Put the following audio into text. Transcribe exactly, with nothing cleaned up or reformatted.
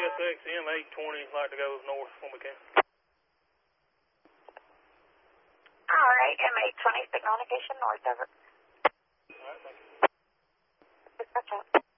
S X M eight twenty, like to go north when we can. All right, M eight twenty, signal indication north, over. All right, thank you. Dispatch out.